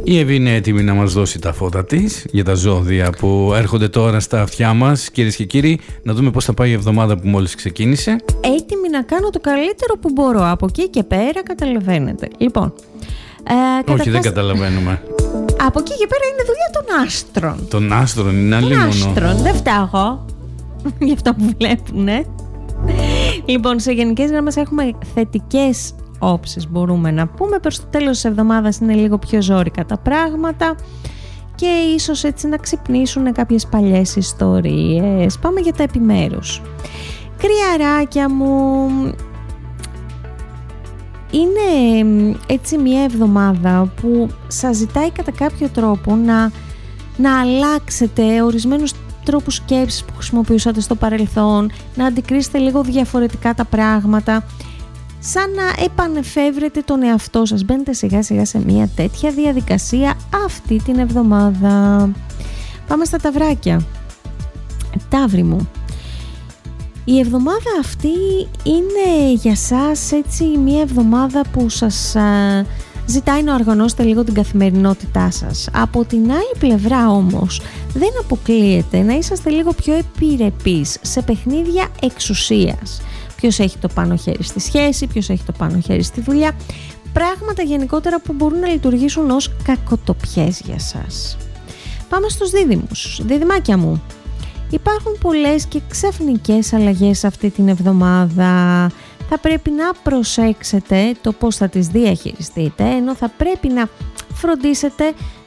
Η Εύη είναι έτοιμη να μας δώσει τα φώτα της για τα ζώδια που έρχονται τώρα στα αυτιά μας. Κυρίες και κύριοι, να δούμε πώς θα πάει η εβδομάδα που μόλις ξεκίνησε. Έτοιμη να κάνω το καλύτερο που μπορώ. Από εκεί και πέρα καταλαβαίνετε. Λοιπόν, όχι, δεν καταλαβαίνουμε. Από εκεί και πέρα είναι δουλειά των άστρων. Των άστρων, είναι αλλήμωνο. Των άστρον, δεν φταίω γι' αυτό που βλέπουνε. Λοιπόν, σε γενικές γραμμές έχουμε θετικές όψεις, μπορούμε να πούμε. Προς το τέλος της εβδομάδας είναι λίγο πιο ζόρικα τα πράγματα και ίσως έτσι να ξυπνήσουν κάποιες παλιές ιστορίες. Πάμε για τα επιμέρους. Κρυαράκια μου, είναι έτσι μια εβδομάδα που σας ζητάει κατά κάποιο τρόπο να αλλάξετε ορισμένους τρόπους σκέψης που χρησιμοποιούσατε στο παρελθόν, να αντικρίσετε λίγο διαφορετικά τα πράγματα, σαν να επανεφεύρετε τον εαυτό σας. Μπαίνετε σιγά σιγά σε μια τέτοια διαδικασία αυτή την εβδομάδα. Πάμε στα ταυράκια. Ταύροι μου, η εβδομάδα αυτή είναι για σας έτσι μια εβδομάδα που σας ζητάει να οργανώσετε λίγο την καθημερινότητά σας. Από την άλλη πλευρά όμως δεν αποκλείεται να είσαστε λίγο πιο επιρρεπείς σε παιχνίδια εξουσίας. Ποιος έχει το πάνω χέρι στη σχέση, ποιος έχει το πάνω χέρι στη δουλειά. Πράγματα γενικότερα που μπορούν να λειτουργήσουν ως κακοτοπιές για σας. Πάμε στους δίδυμους. Δίδυμάκια μου, υπάρχουν πολλές και ξαφνικές αλλαγές αυτή την εβδομάδα. Θα πρέπει να προσέξετε το πώς θα τις διαχειριστείτε, ενώ θα πρέπει να φροντίσετε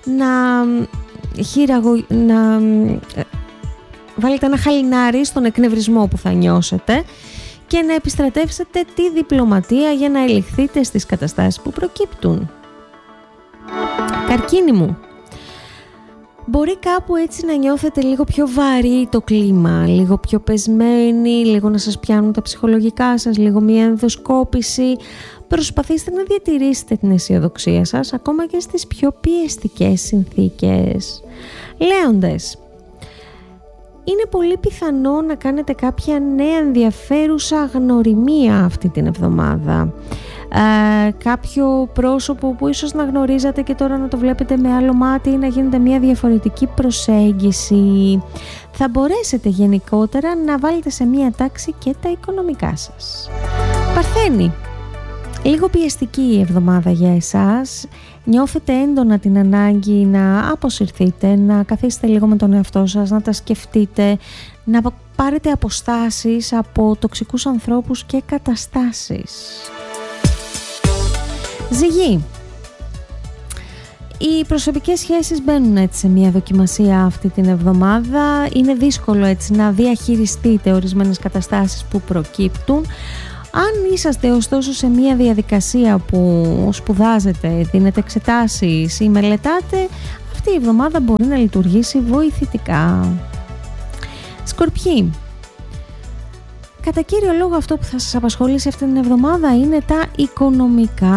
να βάλετε ένα χαλινάρι στον εκνευρισμό που θα νιώσετε και να επιστρατεύσετε τη διπλωματία για να ελιχθείτε στις καταστάσεις που προκύπτουν. Καρκίνοι μου, μπορεί κάπου έτσι να νιώθετε λίγο πιο βαρύ το κλίμα, λίγο πιο πεσμένοι, λίγο να σας πιάνουν τα ψυχολογικά σας, λίγο μια ενδοσκόπηση. Προσπαθήστε να διατηρήσετε την αισιοδοξία σας ακόμα και στις πιο πιεστικές συνθήκες. Λέοντες, είναι πολύ πιθανό να κάνετε κάποια νέα ενδιαφέρουσα γνωριμία αυτή την εβδομάδα. Κάποιο πρόσωπο που ίσως να γνωρίζατε και τώρα να το βλέπετε με άλλο μάτι ή να γίνεται μια διαφορετική προσέγγιση. Θα μπορέσετε γενικότερα να βάλετε σε μια τάξη και τα οικονομικά σας. Παρθένοι, λίγο πιεστική η εβδομάδα για εσάς. Νιώθετε έντονα την ανάγκη να αποσυρθείτε, να καθίσετε λίγο με τον εαυτό σας, να τα σκεφτείτε, να πάρετε αποστάσεις από τοξικούς ανθρώπους και καταστάσεις. Ζυγή, οι προσωπικές σχέσεις μπαίνουν έτσι σε μια δοκιμασία αυτή την εβδομάδα. Είναι δύσκολο έτσι να διαχειριστείτε ορισμένες καταστάσεις που προκύπτουν. Αν είσαστε ωστόσο σε μια διαδικασία που σπουδάζετε, δίνετε εξετάσεις ή μελετάτε, αυτή η εβδομάδα μπορεί να λειτουργήσει βοηθητικά. Σκορπιοί, κατά κύριο λόγο αυτό που θα σας απασχολήσει αυτή την εβδομάδα είναι τα οικονομικά.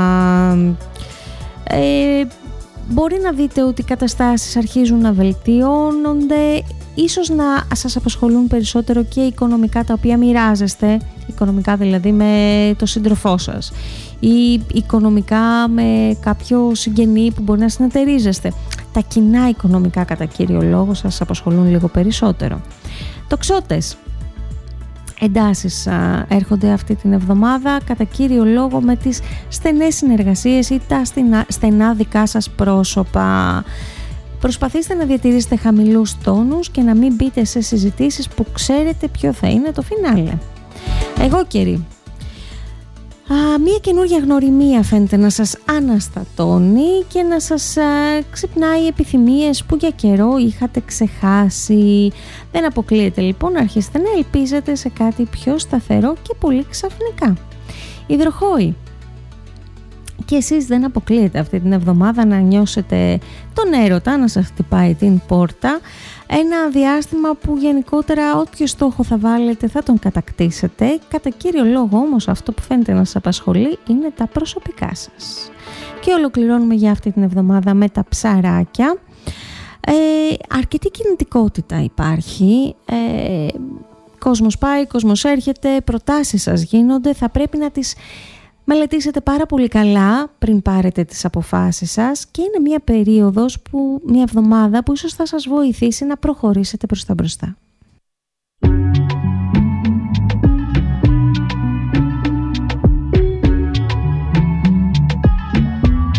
Μπορεί να δείτε ότι οι καταστάσεις αρχίζουν να βελτιώνονται, ίσως να σας απασχολούν περισσότερο και οικονομικά τα οποία μοιράζεστε, οικονομικά δηλαδή με το σύντροφό σας ή οικονομικά με κάποιο συγγενή που μπορεί να συνεταιρίζεστε. Τα κοινά οικονομικά κατά κύριο λόγο σας απασχολούν λίγο περισσότερο. Τοξότες, εντάσεις έρχονται αυτή την εβδομάδα κατά κύριο λόγο με τις στενές συνεργασίες ή τα στενά δικά σας πρόσωπα. Προσπαθήστε να διατηρήσετε χαμηλούς τόνους και να μην μπείτε σε συζητήσεις που ξέρετε ποιο θα είναι το φινάλε. Αιγόκεροι, μία καινούργια γνωριμία φαίνεται να σας αναστατώνει και να σας ξυπνάει επιθυμίες που για καιρό είχατε ξεχάσει. Δεν αποκλείεται λοιπόν να αρχίσετε να ελπίζετε σε κάτι πιο σταθερό και πολύ ξαφνικά. Υδροχόοι, και εσείς δεν αποκλείεται αυτή την εβδομάδα να νιώσετε τον έρωτα να σας χτυπάει την πόρτα. Ένα διάστημα που γενικότερα όποιο στόχο θα βάλετε θα τον κατακτήσετε. Κατά κύριο λόγο όμως αυτό που φαίνεται να σας απασχολεί είναι τα προσωπικά σας. Και ολοκληρώνουμε για αυτή την εβδομάδα με τα ψαράκια. Αρκετή κινητικότητα υπάρχει. Κόσμος πάει, κόσμος έρχεται, προτάσεις σας γίνονται. Θα πρέπει να τις Μελετήσετε πάρα πολύ καλά πριν πάρετε τις αποφάσεις σας και είναι μια περίοδος, μια εβδομάδα που ίσως θα σας βοηθήσει να προχωρήσετε προς τα μπροστά.